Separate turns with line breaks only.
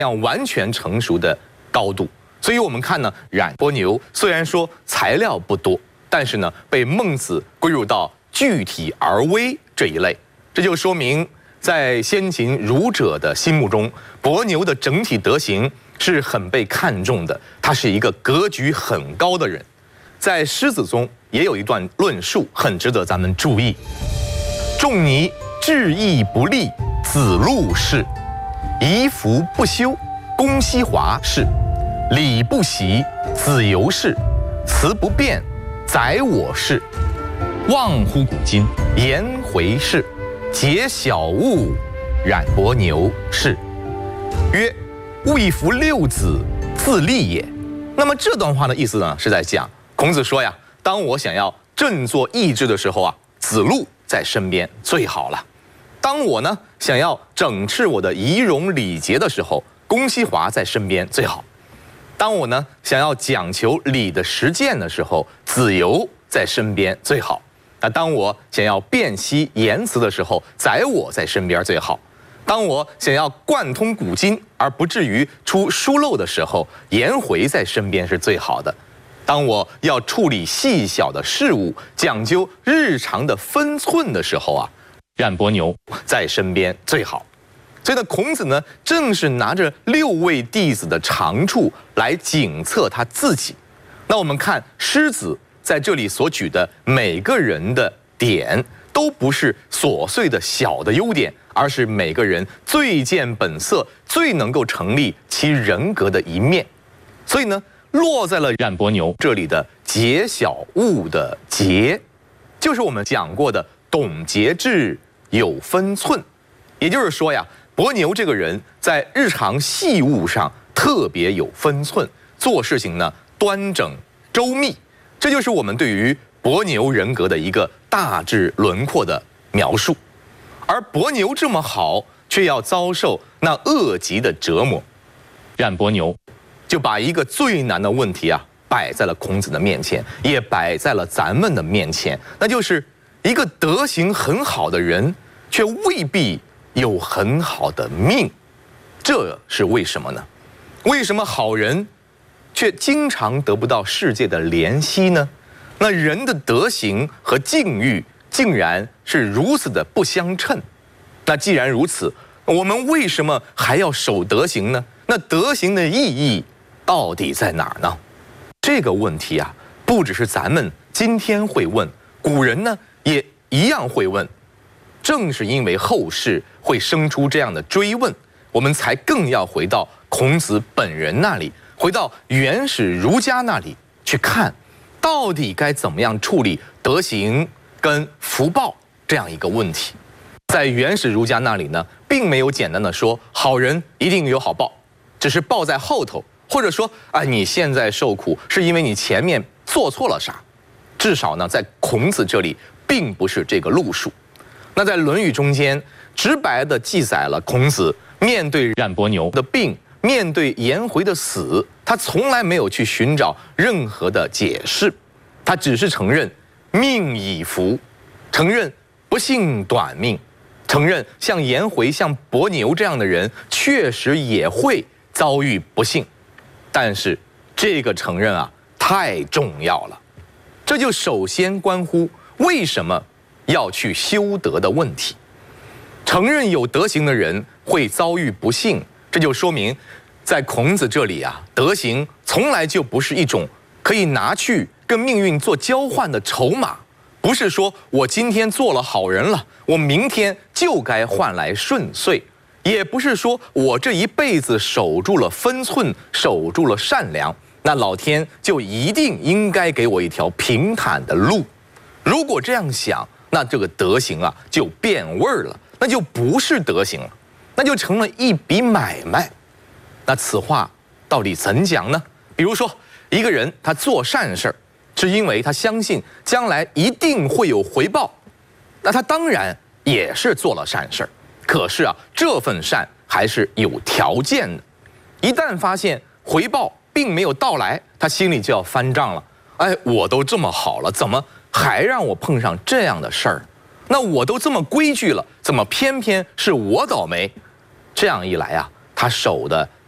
样完全成熟的高度。所以我们看呢，冉伯牛虽然说材料不多，但是呢，被孟子归入到具体而微这一类，这就说明在先秦儒者的心目中，伯牛的整体德行是很被看重的，他是一个格局很高的人。在狮子中也有一段论述很值得咱们注意：仲尼志义不立，子路是；夷弗不修，公西华是；礼不习，子游是；辞不变，宰我是；望乎古今，颜回是；解小物，冉伯牛是。曰：物以服六子，自立也。那么这段话的意思呢，是在讲孔子说呀，当我想要振作意志的时候啊，子路在身边最好了。当我呢想要整治我的仪容礼节的时候，公西华在身边最好。当我呢想要讲求礼的实践的时候，子游在身边最好。那当我想要辨析言辞的时候，宰我在身边最好。当我想要贯通古今而不至于出疏漏的时候，颜回在身边是最好的。当我要处理细小的事物，讲究日常的分寸的时候啊，冉伯牛在身边最好。所以呢，孔子呢，正是拿着6位弟子的长处来警测他自己。那我们看狮子在这里所举的每个人的点，都不是琐碎的小的优点，而是每个人最见本色、最能够成立其人格的一面。所以呢，落在了冉伯牛这里的解小物的节，就是我们讲过的懂节制、有分寸。也就是说呀，伯牛这个人在日常细务上特别有分寸，做事情呢端整周密，这就是我们对于伯牛人格的一个大致轮廓的描述。而伯牛这么好，却要遭受那恶疾的折磨，冉伯牛就把一个最难的问题啊摆在了孔子的面前，也摆在了咱们的面前，那就是一个德行很好的人，却未必有很好的命。这是为什么呢？为什么好人却经常得不到世界的怜惜呢？那人的德行和境遇竟然是如此的不相称。那既然如此，我们为什么还要守德行呢？那德行的意义到底在哪儿呢？这个问题啊，不只是咱们今天会问，古人呢也一样会问。正是因为后世会生出这样的追问，我们才更要回到孔子本人那里，回到原始儒家那里去看，到底该怎么样处理德行跟福报这样一个问题。在原始儒家那里呢，并没有简单的说好人一定有好报，只是报在后头，或者说啊，你现在受苦是因为你前面做错了啥。至少呢，在孔子这里并不是这个路数。那在《论语》中间，直白地记载了孔子面对冉伯牛的病，面对颜回的死，他从来没有去寻找任何的解释，他只是承认命已福，承认不幸短命，承认像颜回、像伯牛这样的人确实也会遭遇不幸。但是这个承认啊，太重要了，这就首先关乎为什么要去修德的问题。承认有德行的人会遭遇不幸，这就说明在孔子这里啊，德行从来就不是一种可以拿去跟命运做交换的筹码，不是说我今天做了好人了，我明天就该换来顺遂，也不是说我这一辈子守住了分寸，守住了善良，那老天就一定应该给我一条平坦的路。如果这样想，那这个德行啊就变味儿了，那就不是德行了，那就成了一笔买卖。那此话到底怎讲呢？比如说一个人他做善事儿，是因为他相信将来一定会有回报，那他当然也是做了善事儿。可是啊，这份善还是有条件的，一旦发现回报并没有到来，他心里就要翻账了。哎，我都这么好了，怎么还让我碰上这样的事儿？那我都这么规矩了，怎么偏偏是我倒霉？这样一来啊，他守的